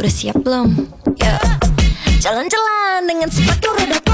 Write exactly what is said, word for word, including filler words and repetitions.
Udah siap belum? Yo. Jalan-jalan dengan sepatu roda